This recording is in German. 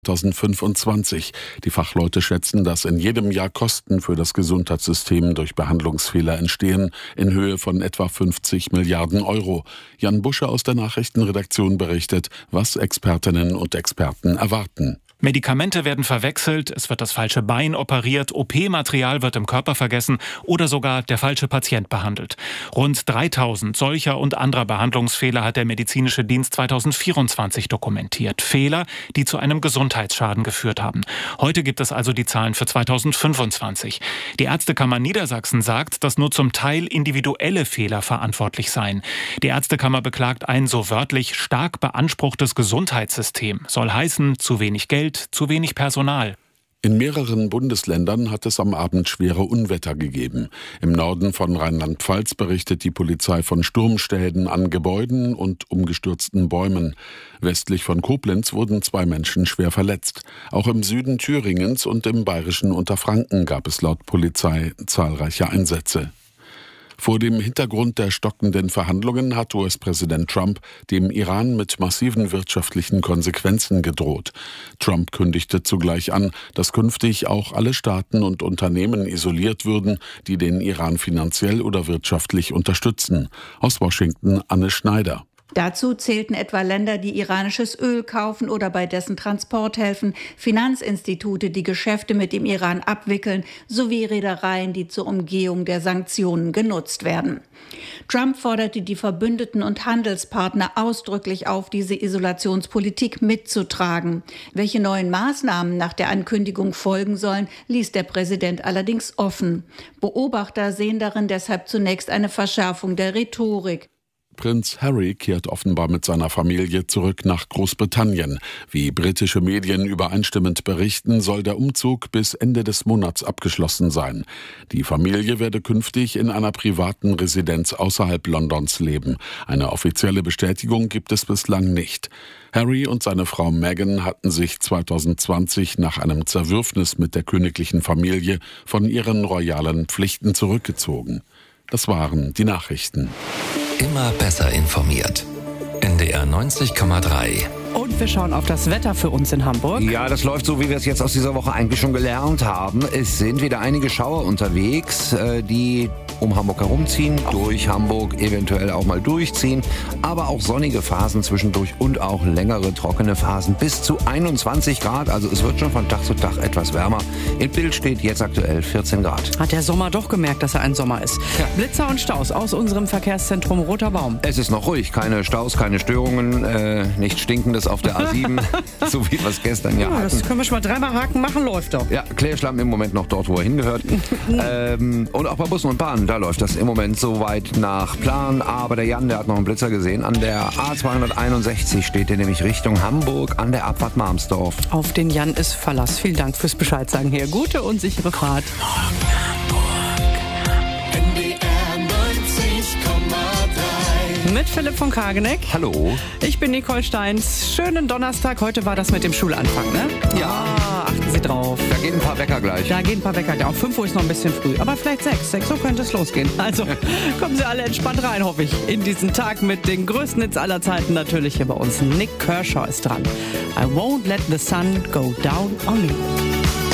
2025. Die Fachleute schätzen, dass in jedem Jahr Kosten für das Gesundheitssystem durch Behandlungsfehler entstehen, in Höhe von etwa 50 Milliarden Euro. Jan Busche aus der Nachrichtenredaktion berichtet, was Expertinnen und Experten erwarten. Medikamente werden verwechselt, es wird das falsche Bein operiert, OP-Material wird im Körper vergessen oder sogar der falsche Patient behandelt. Rund 3000 solcher und anderer Behandlungsfehler hat der medizinische Dienst 2024 dokumentiert. Fehler, die zu einem Gesundheitsschaden geführt haben. Heute gibt es also die Zahlen für 2025. Die Ärztekammer Niedersachsen sagt, dass nur zum Teil individuelle Fehler verantwortlich seien. Die Ärztekammer beklagt ein so wörtlich stark beanspruchtes Gesundheitssystem. Soll heißen, zu wenig Geld, zu wenig Personal. In mehreren Bundesländern hat es am Abend schwere Unwetter gegeben. Im Norden von Rheinland-Pfalz berichtet die Polizei von Sturmschäden an Gebäuden und umgestürzten Bäumen. Westlich von Koblenz wurden 2 Menschen schwer verletzt. Auch im Süden Thüringens und im bayerischen Unterfranken gab es laut Polizei zahlreiche Einsätze. Vor dem Hintergrund der stockenden Verhandlungen hat US-Präsident Trump dem Iran mit massiven wirtschaftlichen Konsequenzen gedroht. Trump kündigte zugleich an, dass künftig auch alle Staaten und Unternehmen isoliert würden, die den Iran finanziell oder wirtschaftlich unterstützen. Aus Washington Anne Schneider. Dazu zählten etwa Länder, die iranisches Öl kaufen oder bei dessen Transport helfen, Finanzinstitute, die Geschäfte mit dem Iran abwickeln, sowie Reedereien, die zur Umgehung der Sanktionen genutzt werden. Trump forderte die Verbündeten und Handelspartner ausdrücklich auf, diese Isolationspolitik mitzutragen. Welche neuen Maßnahmen nach der Ankündigung folgen sollen, ließ der Präsident allerdings offen. Beobachter sehen darin deshalb zunächst eine Verschärfung der Rhetorik. Prinz Harry kehrt offenbar mit seiner Familie zurück nach Großbritannien. Wie britische Medien übereinstimmend berichten, soll der Umzug bis Ende des Monats abgeschlossen sein. Die Familie werde künftig in einer privaten Residenz außerhalb Londons leben. Eine offizielle Bestätigung gibt es bislang nicht. Harry und seine Frau Meghan hatten sich 2020 nach einem Zerwürfnis mit der königlichen Familie von ihren royalen Pflichten zurückgezogen. Das waren die Nachrichten. Immer besser informiert. NDR 90,3. Und wir schauen auf das Wetter für uns in Hamburg. Ja, das läuft so, wie wir es jetzt aus dieser Woche eigentlich schon gelernt haben. Es sind wieder einige Schauer unterwegs, die um Hamburg herumziehen, durch Hamburg eventuell auch mal durchziehen, aber auch sonnige Phasen zwischendurch und auch längere trockene Phasen bis zu 21 Grad. Also es wird schon von Tag zu Tag etwas wärmer. Im Bild steht jetzt aktuell 14 Grad. Hat der Sommer doch gemerkt, dass er ein Sommer ist. Ja. Blitzer und Staus aus unserem Verkehrszentrum Roter Baum. Es ist noch ruhig, keine Staus, keine Störungen, nicht Stinkendes auf der A7, so wie wir es gestern ja hatten. Das können wir schon mal 3-mal Haken machen, läuft doch. Ja, Klärschlamm im Moment noch dort, wo er hingehört. Und auch bei Bussen und Bahnen, da läuft das im Moment soweit nach Plan. Aber der Jan, der hat noch einen Blitzer gesehen. An der A261 steht der nämlich Richtung Hamburg an der Abfahrt Marmsdorf. Auf den Jan ist Verlass. Vielen Dank fürs Bescheid sagen hier. Gute und sichere Fahrt. Mit Philipp von Kageneck. Hallo. Ich bin Nicole Steins. Schönen Donnerstag. Heute war das mit dem Schulanfang, ne? Ja. Achten Sie drauf. Da gehen ein paar Wecker gleich. Da gehen ein paar Wecker. Auch 5 Uhr ist noch ein bisschen früh. Aber vielleicht 6. 6 Uhr könnte es losgehen. Also kommen Sie alle entspannt rein, hoffe ich. In diesen Tag mit den größten Hits aller Zeiten natürlich hier bei uns. Nick Kershaw ist dran. I won't let the sun go down on me.